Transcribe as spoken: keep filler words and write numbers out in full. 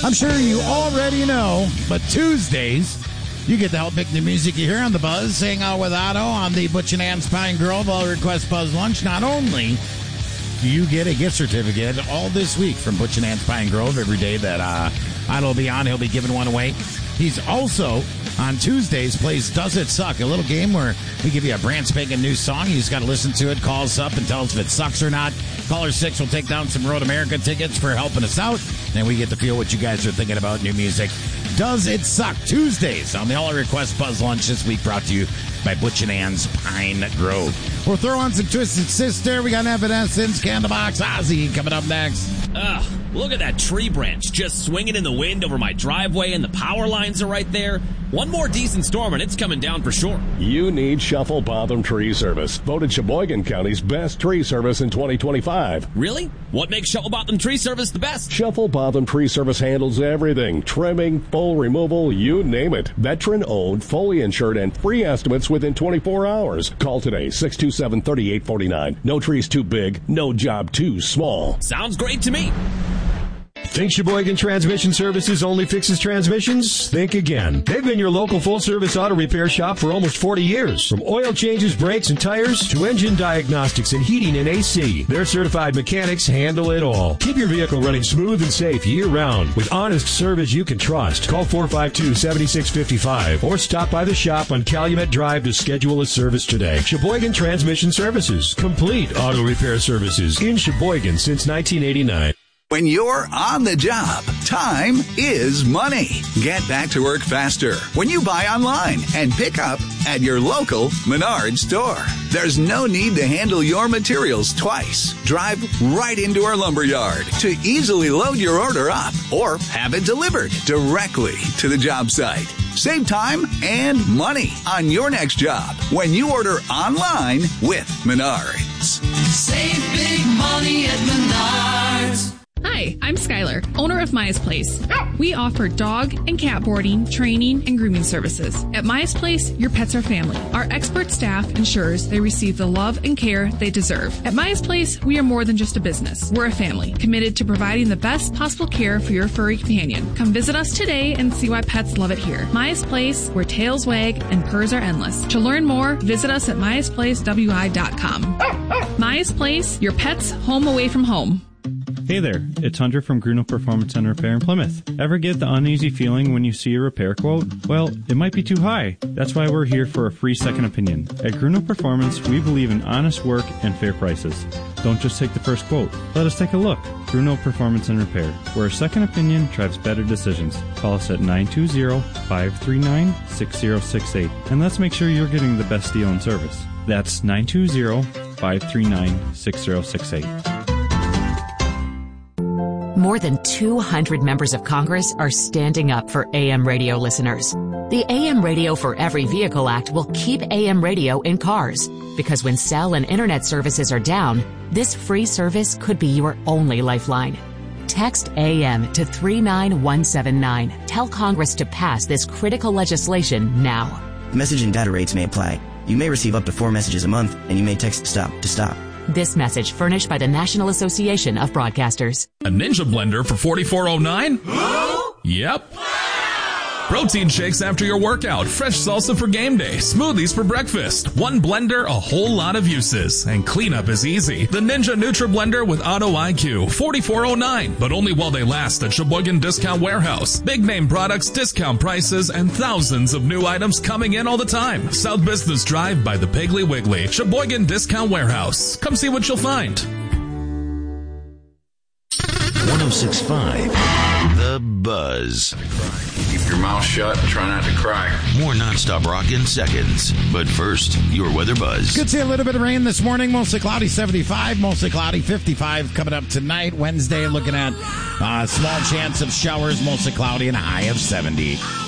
I'm sure you already know, but Tuesdays, you get to help pick the music you hear on The Buzz. Hang out with Otto on the Butch and Ann's Pine Grove All Request Buzz Lunch. Not only do you get a gift certificate all this week from Butch and Ann's Pine Grove, every day that uh, Otto will be on, he'll be giving one away. He's also, on Tuesdays, plays Does It Suck, a little game where we give you a brand spanking new song. You just got to listen to it, call us up, and tell us if it sucks or not. Caller six will take down some Road America tickets for helping us out, and we get to feel what you guys are thinking about new music. Does It Suck? Tuesdays on the All Request Buzz Lunch this week, brought to you by Butch and Ann's Pine Grove. We'll throw on some Twisted Sister. We got Evanescence, Candlebox, Ozzy coming up next. Ugh, look at that tree branch just swinging in the wind over my driveway, and the power lines are right there. One more decent storm and it's coming down for sure. You need Shuffle Botham Tree Service, voted Sheboygan County's best tree service in twenty twenty-five. Really? What makes Shuffle Botham Tree Service the best? Shuffle Botham Tree Service handles everything. Trimming, full removal, you name it. Veteran-owned, fully insured, and free estimates within twenty-four hours. Call today, six two seven, three eight four nine. No tree's too big, no job too small. Sounds great to me. Think Sheboygan Transmission Services only fixes transmissions? Think again. They've been your local full-service auto repair shop for almost forty years. From oil changes, brakes, and tires to engine diagnostics and heating and A C, their certified mechanics handle it all. Keep your vehicle running smooth and safe year-round with honest service you can trust. Call four five two, seven six five five or stop by the shop on Calumet Drive to schedule a service today. Sheboygan Transmission Services. Complete auto repair services in Sheboygan since nineteen eighty-nine. When you're on the job, time is money. Get back to work faster when you buy online and pick up at your local Menards store. There's no need to handle your materials twice. Drive right into our lumberyard to easily load your order up or have it delivered directly to the job site. Save time and money on your next job when you order online with Menards. Save big money at Menards. Hi, I'm Skylar, owner of Maya's Place. We offer dog and cat boarding, training, and grooming services. At Maya's Place, your pets are family. Our expert staff ensures they receive the love and care they deserve. At Maya's Place, we are more than just a business. We're a family, committed to providing the best possible care for your furry companion. Come visit us today and see why pets love it here. Maya's Place, where tails wag and purrs are endless. To learn more, visit us at myas place w i dot com. Maya's Place, your pet's home away from home. Hey there, it's Hunter from Gruno Performance and Repair in Plymouth. Ever get the uneasy feeling when you see a repair quote? Well, it might be too high. That's why we're here for a free second opinion. At Gruno Performance, we believe in honest work and fair prices. Don't just take the first quote. Let us take a look. Gruno Performance and Repair, where a second opinion drives better decisions. Call us at nine two zero, five three nine, six zero six eight, and let's make sure you're getting the best deal and service. That's nine two zero, five three nine, six zero six eight. More than two hundred members of Congress are standing up for A M radio listeners. The A M Radio for Every Vehicle Act will keep A M radio in cars, because when cell and internet services are down, this free service could be your only lifeline. Text A M to three nine one seven nine. Tell Congress to pass this critical legislation now. Message and data rates may apply. You may receive up to four messages a month, and you may text STOP to stop. This message furnished by the National Association of Broadcasters. A Ninja blender for forty-four oh nine? Yep. Protein shakes after your workout, fresh salsa for game day, smoothies for breakfast. One blender, a whole lot of uses, and cleanup is easy. The Ninja Nutra Blender with Auto I Q, forty-four oh nine, but only while they last at Sheboygan Discount Warehouse. Big name products, discount prices, and thousands of new items coming in all the time. South Business Drive by the Piggly Wiggly, Sheboygan Discount Warehouse. Come see what you'll find. one oh six point five The Buzz. Keep your mouth shut and try not to cry. More nonstop rock in seconds. But first, your weather buzz. Could see a little bit of rain this morning. Mostly cloudy, seventy-five. Mostly cloudy, fifty-five. Coming up tonight, Wednesday, looking at a uh, small chance of showers. Mostly cloudy and a high of seventy.